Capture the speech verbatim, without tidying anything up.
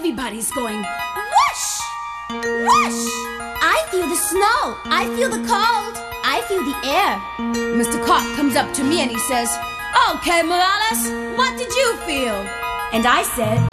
everybody's going whoosh, whoosh. I feel the snow. I feel the cold. I feel the air. Mister Cop comes up to me and he says, "Okay, Morales, what did you feel?" And I said,